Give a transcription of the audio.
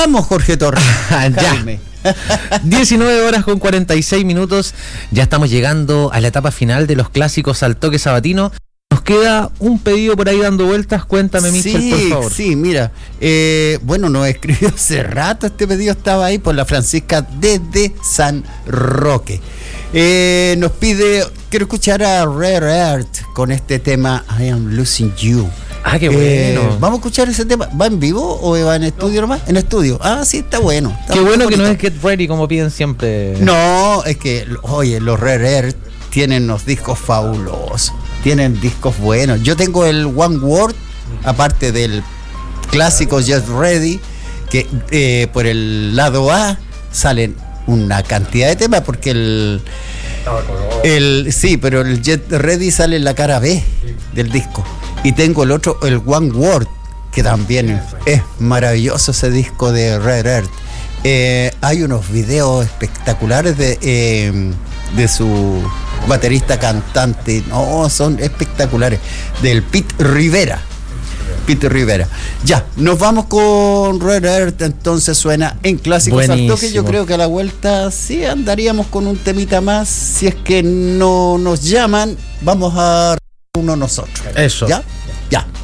Vamos, Jorge Torres. Ya. 19 horas con 46 minutos. Ya estamos llegando a la etapa final de los clásicos al toque sabatino. Nos queda un pedido por ahí dando vueltas. Cuéntame, Michel, por favor. Sí, mira. Bueno, nos escribió hace rato. Este pedido estaba ahí por la Francisca desde San Roque. Nos pide, quiero escuchar a Rare Earth con este tema I Am Losing You. Ah, qué bueno. Vamos a escuchar ese tema. ¿Va en vivo o va en estudio nomás? En estudio. Ah, sí, está bueno. Qué bueno que no es Get Ready como piden siempre. No, es que, oye, los Rare Earth tienen unos discos fabulosos. Tienen discos buenos. Yo tengo el One Word, aparte del clásico Get Ready, que por el lado A salen una cantidad de temas, porque sí, pero el Get Ready sale en la cara B del disco. Y tengo el otro, el One Word, que también es maravilloso ese disco de Rare Earth. Hay unos videos espectaculares de su baterista cantante, no, son espectaculares, del Pete Rivera. Ya, nos vamos con Rare Earth, entonces suena en Clásicos al Toque. Yo creo que a la vuelta sí andaríamos con un temita más. Si es que no nos llaman, vamos a uno nosotros. Eso. ¿Ya?